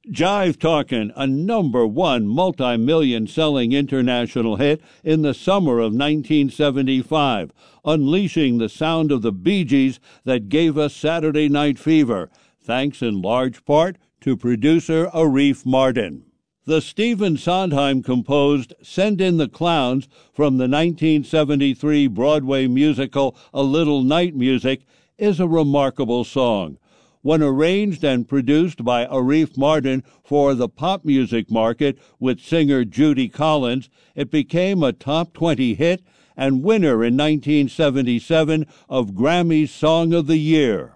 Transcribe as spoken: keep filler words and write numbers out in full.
Jive Talkin', a number one multi-million selling international hit in the summer of nineteen seventy-five, unleashing the sound of the Bee Gees that gave us Saturday Night Fever, thanks in large part to producer Arif Mardin. The Stephen Sondheim composed Send in the Clowns from the nineteen seventy-three Broadway musical A Little Night Music is a remarkable song. When arranged and produced by Arif Mardin for the pop music market with singer Judy Collins, it became a top twenty hit and winner in nineteen seventy-seven of Grammy's Song of the Year.